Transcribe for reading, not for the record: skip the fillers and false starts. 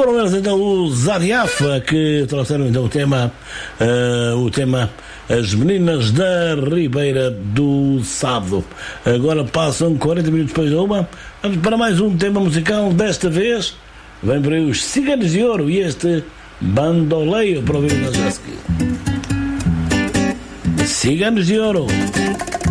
Foram eles então os Ariafa que trouxeram então o tema As Meninas da Ribeira do Sado. Agora passam 40 minutos depois da uma. Vamos para mais um tema musical. Desta vez vem para aí os Ciganos de Ouro e este Bandoleio para ouvir na Jasque. Ciganos de Ouro.